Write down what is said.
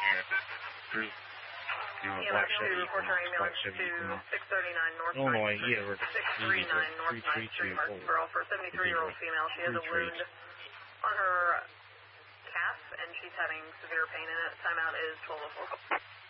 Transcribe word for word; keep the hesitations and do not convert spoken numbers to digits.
Three. You know, E M black S two Chevy, reports our black ambulance Chevy, to you know. six thirty-nine North Illinois, ninth Street, yeah, we're six thirty-nine North ninth Street, Murfreesboro, for a seventy-three-year-old female. She has a wound on her calf, and she's having severe pain in it. Timeout is twelve oh four.